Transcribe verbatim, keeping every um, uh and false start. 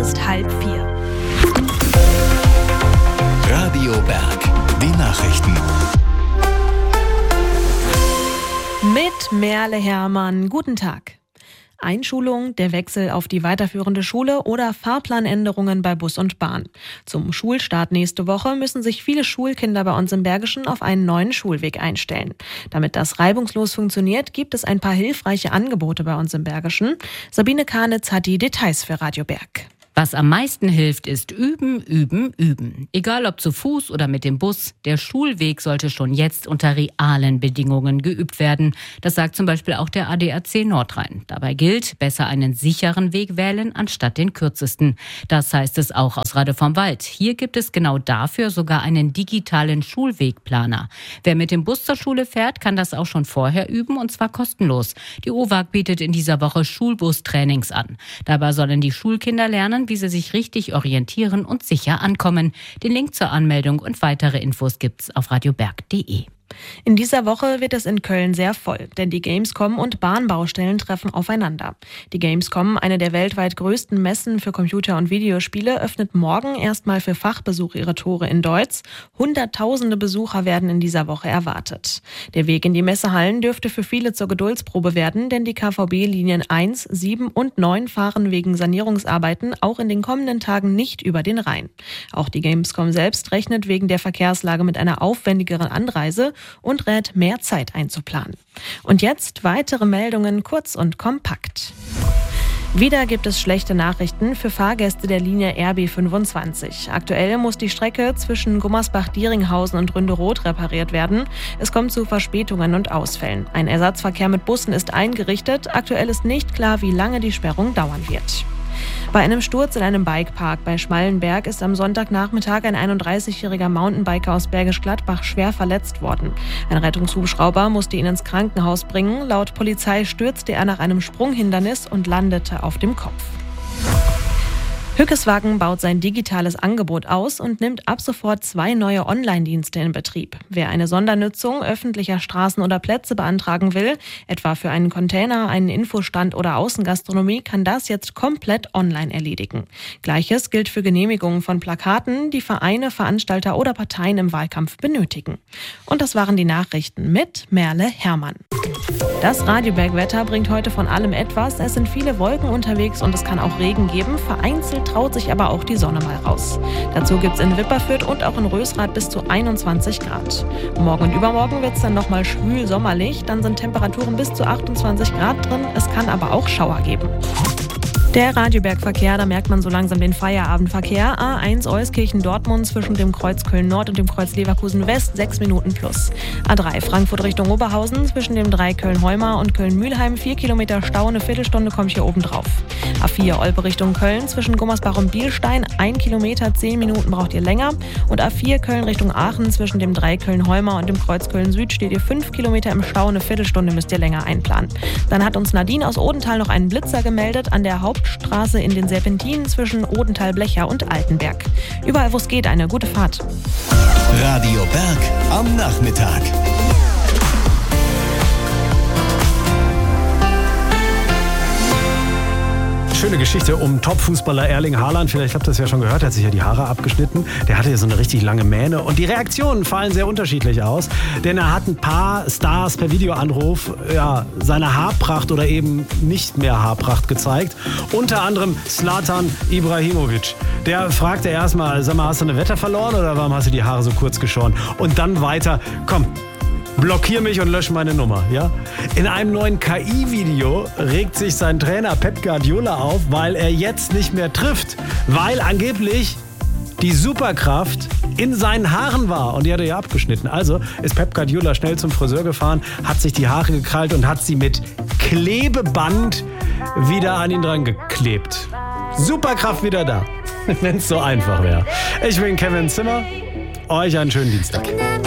ist halb vier. Radio Berg, die Nachrichten. Mit Merle Hermann, guten Tag. Einschulung, der Wechsel auf die weiterführende Schule oder Fahrplanänderungen bei Bus und Bahn. Zum Schulstart nächste Woche müssen sich viele Schulkinder bei uns im Bergischen auf einen neuen Schulweg einstellen. Damit das reibungslos funktioniert, gibt es ein paar hilfreiche Angebote bei uns im Bergischen. Sabine Karnitz hat die Details für Radio Berg. Was am meisten hilft, ist üben, üben, üben. Egal ob zu Fuß oder mit dem Bus, der Schulweg sollte schon jetzt unter realen Bedingungen geübt werden. Das sagt zum Beispiel auch der A D A C Nordrhein. Dabei gilt, besser einen sicheren Weg wählen, anstatt den kürzesten. Das heißt es auch aus Rade vom Wald. Hier gibt es genau dafür sogar einen digitalen Schulwegplaner. Wer mit dem Bus zur Schule fährt, kann das auch schon vorher üben, und zwar kostenlos. Die O W A G bietet in dieser Woche Schulbustrainings an. Dabei sollen die Schulkinder lernen, wie sie sich richtig orientieren und sicher ankommen. Den Link zur Anmeldung und weitere Infos gibt's auf radioberg punkt de. In dieser Woche wird es in Köln sehr voll, denn die Gamescom und Bahnbaustellen treffen aufeinander. Die Gamescom, eine der weltweit größten Messen für Computer- und Videospiele, öffnet morgen erstmal für Fachbesucher ihre Tore in Deutz. Hunderttausende Besucher werden in dieser Woche erwartet. Der Weg in die Messehallen dürfte für viele zur Geduldsprobe werden, denn die K V B-Linien eins, sieben und neun fahren wegen Sanierungsarbeiten auch in den kommenden Tagen nicht über den Rhein. Auch die Gamescom selbst rechnet wegen der Verkehrslage mit einer aufwendigeren Anreise und rät, mehr Zeit einzuplanen. Und jetzt weitere Meldungen kurz und kompakt. Wieder gibt es schlechte Nachrichten für Fahrgäste der Linie R B fünfundzwanzig. Aktuell muss die Strecke zwischen Gummersbach-Dieringhausen und Ründeroth repariert werden. Es kommt zu Verspätungen und Ausfällen. Ein Ersatzverkehr mit Bussen ist eingerichtet. Aktuell ist nicht klar, wie lange die Sperrung dauern wird. Bei einem Sturz in einem Bikepark bei Schmallenberg ist am Sonntagnachmittag ein einunddreißigjähriger Mountainbiker aus Bergisch Gladbach schwer verletzt worden. Ein Rettungshubschrauber musste ihn ins Krankenhaus bringen. Laut Polizei stürzte er nach einem Sprunghindernis und landete auf dem Kopf. Hückeswagen baut sein digitales Angebot aus und nimmt ab sofort zwei neue Online-Dienste in Betrieb. Wer eine Sondernutzung öffentlicher Straßen oder Plätze beantragen will, etwa für einen Container, einen Infostand oder Außengastronomie, kann das jetzt komplett online erledigen. Gleiches gilt für Genehmigungen von Plakaten, die Vereine, Veranstalter oder Parteien im Wahlkampf benötigen. Und das waren die Nachrichten mit Merle Hermann. Das Radioberg-Wetter bringt heute von allem etwas. Es sind viele Wolken unterwegs und es kann auch Regen geben. Vereinzelt traut sich aber auch die Sonne mal raus. Dazu gibt es in Wipperfürth und auch in Rösrath bis zu einundzwanzig Grad. Morgen und übermorgen wird es dann nochmal schwül sommerlich. Dann sind Temperaturen bis zu achtundzwanzig Grad drin. Es kann aber auch Schauer geben. Der Radioberg-Verkehr, da merkt man so langsam den Feierabendverkehr. A eins Euskirchen-Dortmund zwischen dem Kreuz Köln-Nord und dem Kreuz Leverkusen-West, sechs Minuten plus. A drei Frankfurt Richtung Oberhausen zwischen dem drei Köln-Heumar und Köln-Mülheim, vier Kilometer Stau, eine Viertelstunde komme ich hier oben drauf. A vier Olpe Richtung Köln zwischen Gummersbach und Bielstein, ein Kilometer, zehn Minuten braucht ihr länger. Und A vier Köln Richtung Aachen zwischen dem drei Köln-Heumar und dem Kreuz Köln-Süd steht ihr fünf Kilometer im Stau, eine Viertelstunde müsst ihr länger einplanen. Dann hat uns Nadine aus Odenthal noch einen Blitzer gemeldet an der Haupt Straße in den Serpentinen zwischen Odenthal-Blecher und Altenberg. Überall, wo es geht, eine gute Fahrt. Radio Berg am Nachmittag. Schöne Geschichte um Topfußballer Erling Haaland. Vielleicht habt ihr das ja schon gehört, er hat sich ja die Haare abgeschnitten. Der hatte ja so eine richtig lange Mähne. Und die Reaktionen fallen sehr unterschiedlich aus. Denn er hat ein paar Stars per Videoanruf ja, seine Haarpracht oder eben nicht mehr Haarpracht gezeigt. Unter anderem Zlatan Ibrahimovic. Der fragte erstmal, sag mal, hast du eine Wette verloren oder warum hast du die Haare so kurz geschoren? Und dann weiter, komm, blockier mich und lösch meine Nummer. Ja? In einem neuen K I-Video regt sich sein Trainer Pep Guardiola auf, weil er jetzt nicht mehr trifft. Weil angeblich die Superkraft in seinen Haaren war. Und die hat er ja abgeschnitten. Also ist Pep Guardiola schnell zum Friseur gefahren, hat sich die Haare gekrallt und hat sie mit Klebeband wieder an ihn dran geklebt. Superkraft wieder da. Wenn es so einfach wäre. Ich bin Kevin Zimmer. Euch einen schönen Dienstag.